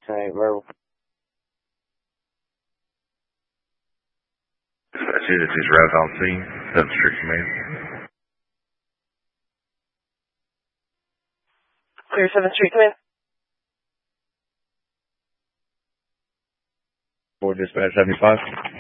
Alright, verbal. That's it. This is Raz on scene. That's Strict Command. Clear 7th Street Command. 4 Dispatch 75.